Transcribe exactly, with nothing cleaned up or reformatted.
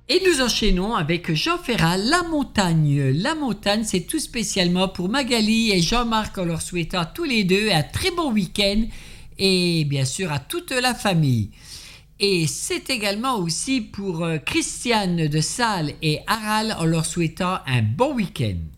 Et nous enchaînons avec Jean Ferrat, La Montagne. La Montagne, c'est tout spécialement pour Magali et Jean-Marc en leur souhaitant tous les deux un très bon week-end et bien sûr à toute la famille. Et c'est également aussi pour Christiane de Salles et Harald en leur souhaitant un bon week-end.